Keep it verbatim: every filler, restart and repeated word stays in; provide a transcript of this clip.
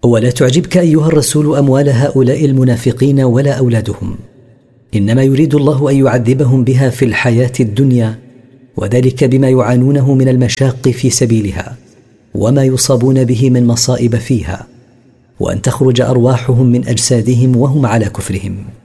ولا تعجبك أيها الرسول أموال هؤلاء المنافقين ولا أولادهم، إنما يريد الله أن يعذبهم بها في الحياة الدنيا، وذلك بما يعانونه من المشاق في سبيلها وما يصابون به من مصائب فيها، وأن تخرج أرواحهم من أجسادهم وهم على كفرهم.